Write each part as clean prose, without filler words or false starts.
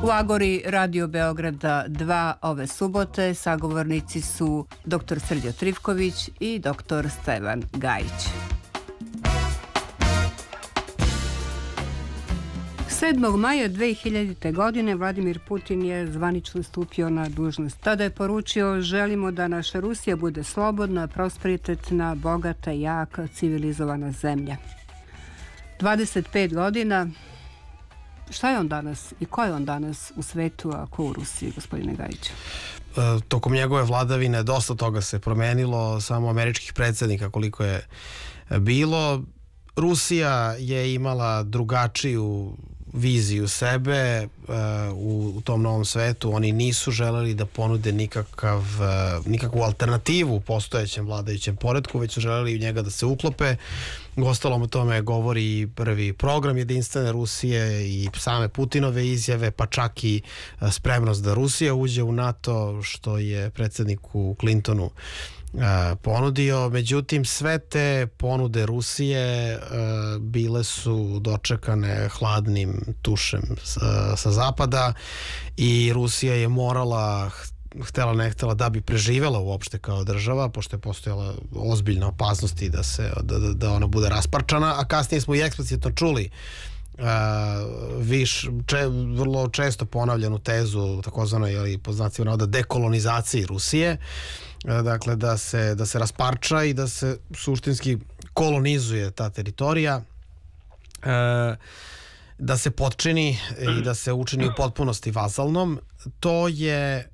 U Agori Radio Beograda 2 ove subote sagovornici su dr. Srđan Trivković i dr. Stevan Gajić. 7. maja 2000. godine Vladimir Putin je zvanično stupio na dužnost. Tada je poručio: želimo da naša Rusija bude slobodna, prosperitetna, bogata, jaka, civilizovana zemlja. 25 godina. Šta je on danas i ko je on danas u svetu, a ko u Rusiji, gospodine Gajiću? Tokom njegove vladavine dosta toga se promenilo, samo američkih predsjednika koliko je bilo. Rusija je imala drugačiju viziju sebe u tom novom svetu. Oni nisu želeli da ponude nikakvu alternativu postojećem vladajućem poretku, već su želeli u njega da se uklope. Uostalom o tome govori i prvi program Jedinstvene Rusije i same Putinove izjave, pa čak i spremnost da Rusija uđe u NATO, što je predsjedniku Clintonu ponudio. Međutim, sve te ponude Rusije bile su dočekane hladnim tušem sa zapada i Rusija je morala, htela ne htela, da bi preživela uopšte kao država, pošto je postojala ozbiljna opasnosti da ona bude rasparčana, a kasnije smo i eksplicitno čuli vrlo često ponavljanu tezu takozvanoj, po znacima navoda, dekolonizaciji Rusije, dakle da se rasparča i da se suštinski kolonizuje ta teritorija, da se potčini i da se učini u potpunosti vazalnom. To je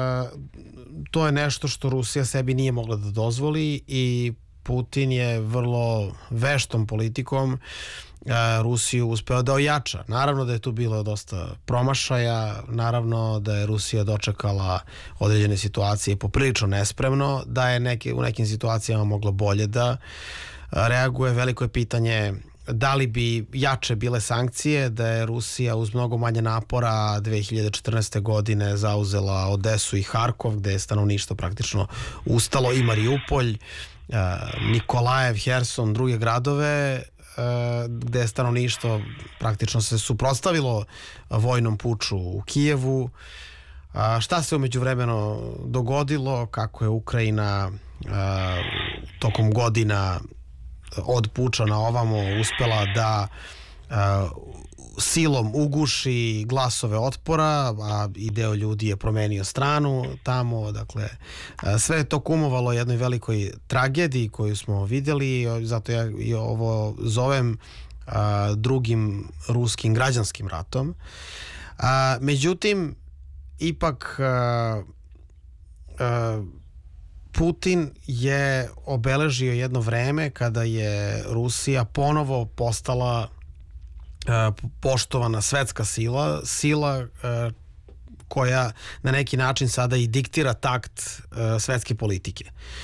nešto što Rusija sebi nije mogla da dozvoli i Putin je vrlo veštom politikom Rusiju uspeo da ojača. Naravno da je tu bilo dosta promašaja, naravno da je Rusija dočekala određene situacije poprilično nespremno, da je u nekim situacijama moglo bolje da reaguje. Veliko je pitanje da li bi jače bile sankcije da je Rusija uz mnogo manje napora 2014. godine zauzela Odesu i Harkov, gde je stanovništvo praktično ustalo, i Mariupolj, Nikolajev, Herson, druge gradove gde je stanovništvo praktično se suprotstavilo vojnom puču u Kijevu. Šta se umeđu vremenu dogodilo, kako je Ukrajina tokom godina od puča na ovamo uspela da silom uguši glasove otpora, a i deo ljudi je promenio stranu tamo. Dakle, sve je to kumovalo jednoj velikoj tragediji koju smo vidjeli, zato ja i ovo zovem drugim ruskim građanskim ratom. Međutim, ipak Putin je obeležio jedno vreme kada je Rusija ponovo postala poštovana svetska sila koja na neki način sada i diktira takt svetske politike.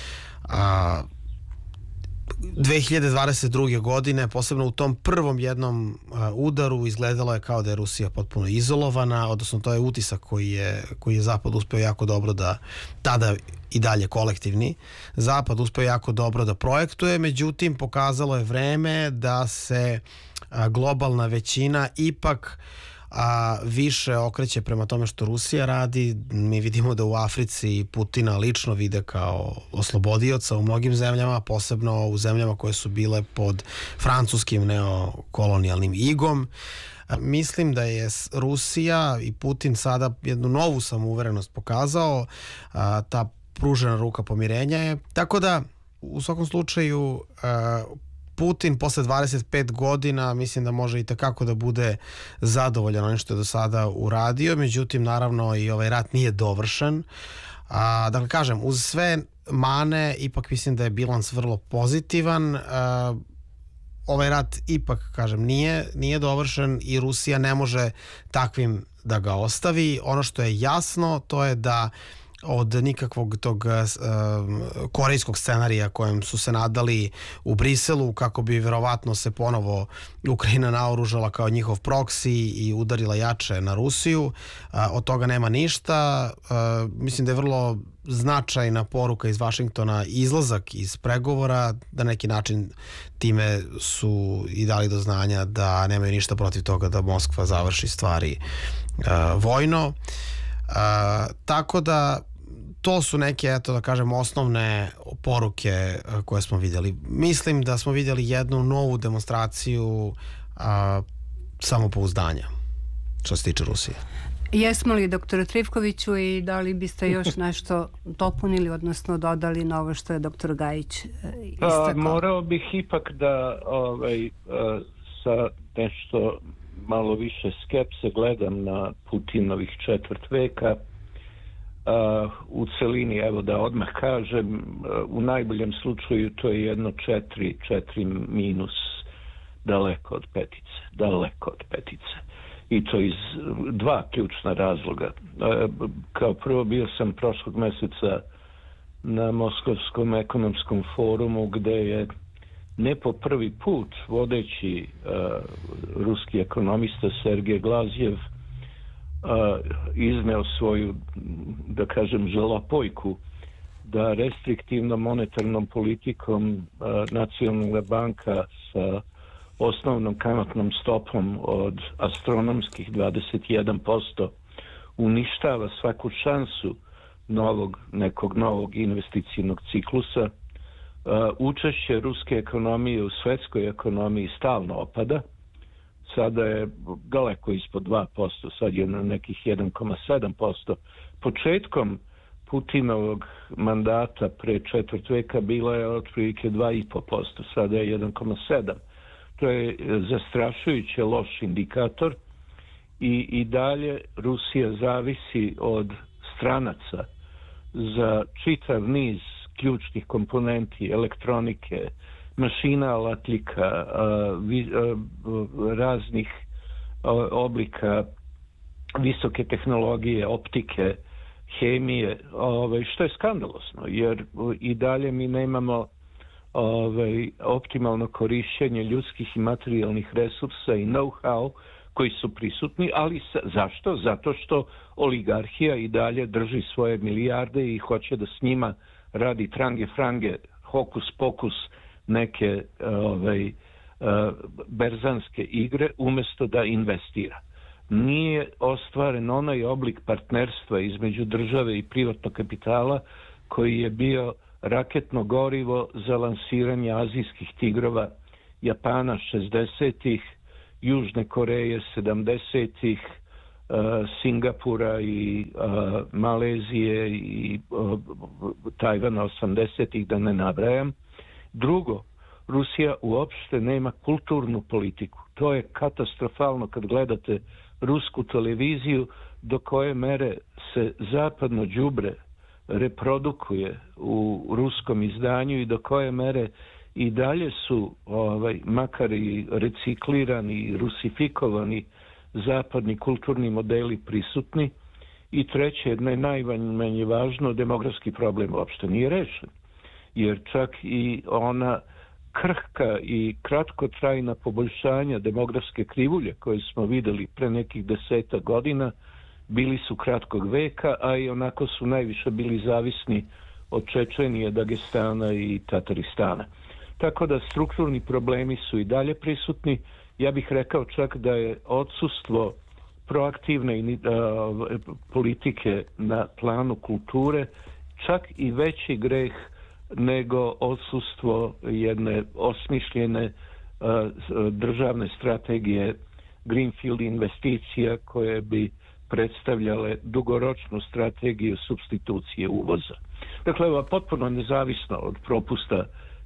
2022. godine, posebno u tom prvom jednom udaru, izgledalo je kao da je Rusija potpuno izolovana, odnosno to je utisak koji je Zapad uspeo jako dobro da tada i dalje kolektivni Zapad uspeo jako dobro da projektuje. Međutim, pokazalo je vreme da se globalna većina ipak više okreće prema tome što Rusija radi. Mi vidimo da u Africi Putina lično vide kao oslobodioca u mnogim zemljama, posebno u zemljama koje su bile pod francuskim neokolonijalnim igom. Mislim da je Rusija i Putin sada jednu novu samouverenost pokazao, ta pružena ruka pomirenja je. Tako da, u svakom slučaju, Putin posle 25 godina mislim da može i tekako da bude zadovoljan onim što je do sada uradio. Međutim, naravno, i ovaj rat nije dovršen. Dakle, kažem, uz sve mane, ipak mislim da je bilans vrlo pozitivan. Ovaj rat ipak, kažem, nije dovršen i Rusija ne može takvim da ga ostavi. Ono što je jasno, to je da od nikakvog tog korejskog scenarija kojem su se nadali u Briselu, kako bi verovatno se ponovo Ukrajina naoružala kao njihov proksi i udarila jače na Rusiju, od toga nema ništa. Mislim da je vrlo značajna poruka iz Vašingtona izlazak iz pregovora, da na neki način time su i dali do znanja da nemaju ništa protiv toga da Moskva završi stvari vojno. Tako da to su neke, eto da kažem, osnovne poruke koje smo vidjeli. Mislim da smo vidjeli jednu novu demonstraciju samopouzdanja što se tiče Rusije. Jesmo li, doktore Trivkoviću, i da li biste još nešto dopunili, odnosno dodali na ovo što je doktor Gajić istakao? Morao bih ipak da sa nešto malo više skepse gledam na Putinovih četvrt veka. U celini, evo da odmah kažem, u najboljem slučaju to je jedno 4 minus daleko od petice. I to iz dva ključna razloga. Kao prvo, bio sam prošlog mjeseca na Moskovskom ekonomskom forumu gdje je ne po prvi put vodeći ruski ekonomista Sergej Glazjev izneo svoju, da kažem, žalopojku da restriktivnom monetarnom politikom Nacionalna banka sa osnovnom kamatnom stopom od astronomskih 21% uništava svaku šansu nekog novog investicijnog ciklusa. Učešće ruske ekonomije u svjetskoj ekonomiji stalno opada. Sada je daleko ispod 2%, sad je na nekih 1,7%. Početkom Putinovog mandata pre četvrt veka bila je otprilike 2,5%, sada je 1,7%. To je zastrašujuće loš indikator i dalje Rusija zavisi od stranaca za čitav niz ključnih komponenti, elektronike, mašina, alatljika, raznih oblika visoke tehnologije, optike, hemije, što je skandalosno, jer i dalje mi nemamo optimalno korištenje ljudskih i materijalnih resursa i know-how koji su prisutni, ali zašto? Zato što oligarhija i dalje drži svoje milijarde i hoće da s njima radi trange frange, hokus pokus, neke berzanske igre umjesto da investira. Nije ostvaren onaj oblik partnerstva između države i privatnog kapitala koji je bio raketno gorivo za lansiranje azijskih tigrova, Japana 60-ih, Južne Koreje 70-ih, Singapura i Malezije i Tajvana 80-ih, da ne nabrajam. Drugo, Rusija uopšte nema kulturnu politiku. To je katastrofalno kad gledate rusku televiziju, do koje mere se zapadno đubre reprodukuje u ruskom izdanju i do koje mere i dalje su makar i reciklirani i rusifikovani zapadni kulturni modeli prisutni. I treće, jedno je najmanje važno, demografski problem uopšte nije rešen. Jer čak i ona krhka i kratkotrajna poboljšanja demografske krivulje koje smo videli pre nekih 10 godina bili su kratkog veka, a i onako su najviše bili zavisni od Čečenije, Dagestana i Tataristana. Tako da strukturni problemi su i dalje prisutni. Ja bih rekao čak da je odsustvo proaktivne politike na planu kulture čak i veći greh nego odsustvo jedne osmišljene državne strategije greenfield investicija koje bi predstavljale dugoročnu strategiju supstitucije uvoza. Dakle, ovo je potpuno nezavisno od propusta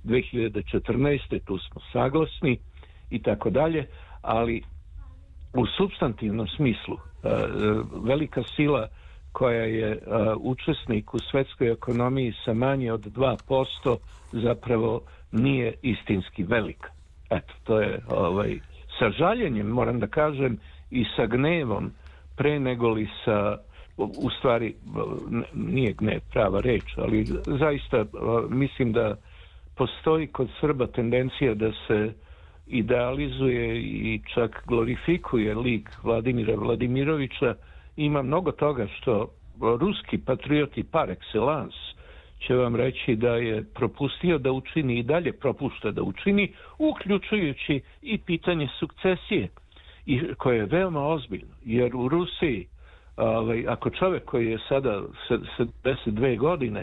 2014. Tu smo saglasni i tako dalje, ali u supstantivnom smislu velika sila koja je učesnik u svjetskoj ekonomiji sa manje od 2% zapravo nije istinski velika. Eto, to je sa žaljenjem, moram da kažem, i sa gnevom pre nego li sa, u stvari nije gnev prava reč, ali zaista mislim da postoji kod Srba tendencija da se idealizuje i čak glorifikuje lik Vladimira Vladimirovića. Ima mnogo toga što ruski patrioti par excellence će vam reći da je propustio da učini i dalje propušta da učini, uključujući i pitanje sukcesije. i koje je veoma ozbiljno, jer u Rusiji ako čovjek koji je sada 72 godine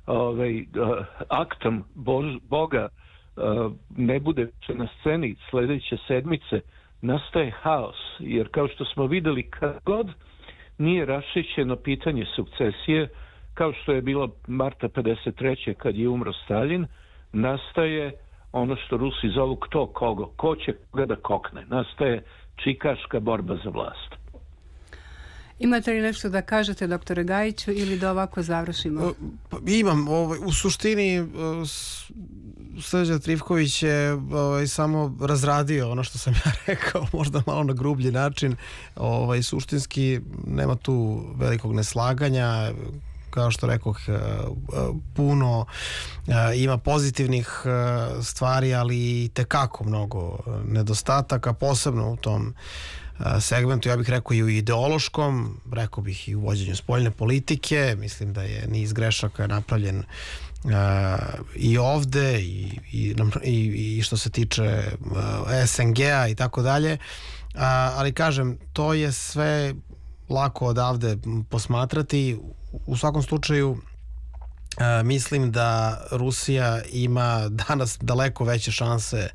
aktom Boga ne bude na sceni sljedeće sedmice, nastaje haos, jer kao što smo vidjeli, kad god nije raščišćeno pitanje sukcesije, kao što je bilo marta 53. kad je umro Stalin, nastaje ono što Rusi zovu kto kogo, ko će koga da kokne. Nastaje čikaška borba za vlast. Imate li nešto da kažete, doktore Gajiću, ili da ovako završimo? Imam. U suštini Srđan Trifković je samo razradio ono što sam ja rekao, možda malo na grublji način. Suštinski nema tu velikog neslaganja. Kao što rekoh, puno ima pozitivnih stvari, ali tekako mnogo nedostataka, posebno u tom segmentu, ja bih rekao i u ideološkom, rekao bih i u vođenju spoljne politike. Mislim da je niz grešaka napravljen i ovde i što se tiče SNG-a i tako dalje, ali kažem, to je sve lako odavde posmatrati. U svakom slučaju mislim da Rusija ima danas daleko veće šanse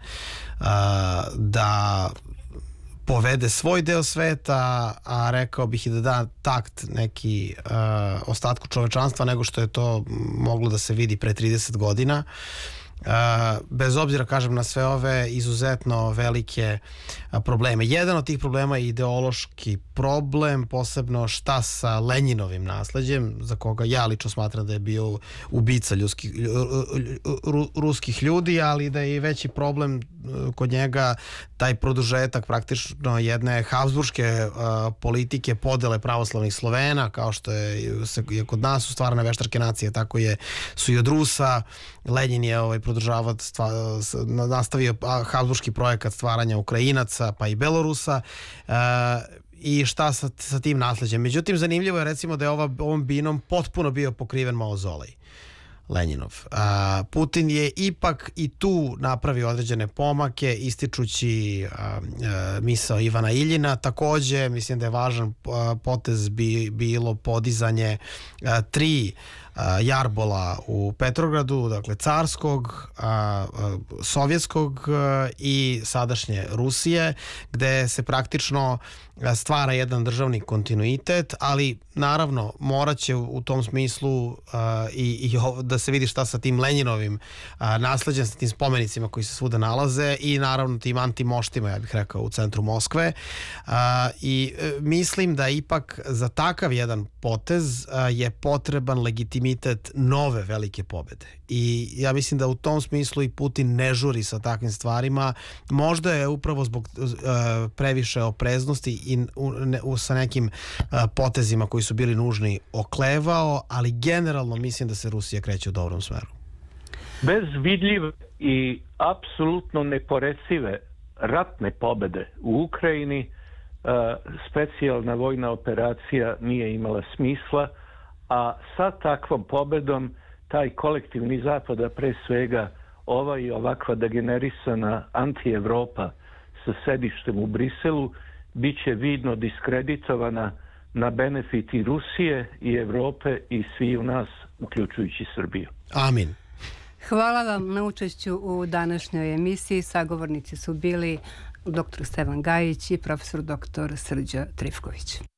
da povede svoj deo sveta, a rekao bih i da da takt neki ostatku čovečanstva nego što je to moglo da se vidi pre 30 godina. Bez obzira, kažem, na sve ove izuzetno velike probleme. Jedan od tih problema je ideološki problem, posebno šta sa Lenjinovim nasleđem, za koga ja lično smatram da je bio ubica ruskih ljudi, ali da je i veći problem kod njega taj produžetak praktično jedne habsburške politike podele pravoslavnih Slovena, kao što je kod nas su stvarane veštačke nacije, tako su i od Rusa. Lenjin je nastavio habsburški projekat stvaranja Ukrajinaca pa i Belorusa i šta sa tim nasleđem. Međutim, zanimljivo je recimo da je ovom binom potpuno bio pokriven mauzolej Lenjinov. Putin je ipak i tu napravio određene pomake ističući misao Ivana Iljina. Takođe, mislim da je važan potez bilo podizanje 3 jarbola u Petrogradu, dakle carskog, sovjetskog i sadašnje Rusije, gde se praktično stvara jedan državni kontinuitet, ali naravno morat će u tom smislu i da se vidi šta sa tim Lenjinovim nasleđem, sa tim spomenicima koji se svuda nalaze i naravno tim antimoštima, ja bih rekao, u centru Moskve. I mislim da ipak za takav jedan potez je potreban legitimitet nove velike pobede. I ja mislim da u tom smislu i Putin ne žuri sa takvim stvarima. Možda je upravo zbog previše opreznosti i sa nekim potezima koji su bili nužni oklevao, ali generalno mislim da se Rusija kreće u dobrom smeru. Bez vidljive i apsolutno neporecive ratne pobede u Ukrajini specijalna vojna operacija nije imala smisla, a sa takvom pobedom taj kolektivni zapad, a pre svega ova i ovakva degenerisana anti-Evropa sa sedištem u Briselu, bit će vidno diskreditovana na benefit i Rusije i Evrope i svi u nas, uključujući Srbiju. Amin. Hvala vam na učešću u današnjoj emisiji. Sagovornici su bili dr. Stevan Gajić i profesor dr. Srđan Trifković.